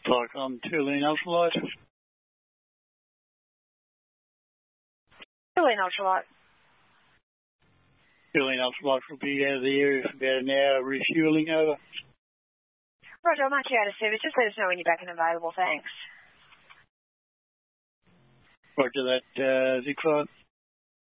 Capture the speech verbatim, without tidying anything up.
Flight com two Lane Ultralight. two Lane Ultralight. two Lane Ultralight will be out of the area for about an hour, refueling over. Roger, I'll mark you out of service. Just let us know when you're back and available. Thanks. Roger that, uh, Zigfried.